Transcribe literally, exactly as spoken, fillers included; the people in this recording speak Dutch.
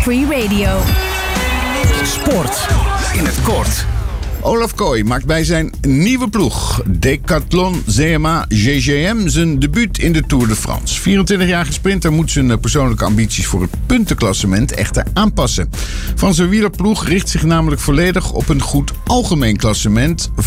Free Radio. Sport in het kort. Olaf Kooi maakt bij zijn nieuwe ploeg, Decathlon C M A G G M, zijn debuut in de Tour de France. vierentwintigjarige sprinter moet zijn persoonlijke ambities voor het puntenklassement echter aanpassen. Van zijn wielerploeg richt zich namelijk volledig op een goed algemeen klassement